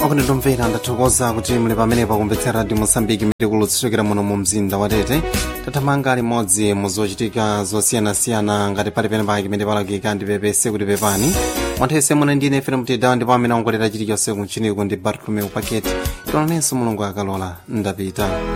Okunditomvera ndathokoza kuti muli pamene pakumvetsera Radio Mosambiki mtikulotsokera muno mu mzinda wa Tete. Tathamanga limodzi muzochitika zosiyanasiyana ngati pali pene pake pamene palakika ndipepese kuti pepani. Mwanthese muna ndine FM Mtedao ndipo amene ongolera chilichonse kunchiniku ndi Bartolomeu Paketi. Tonanenso Mulungu akalola ndapita.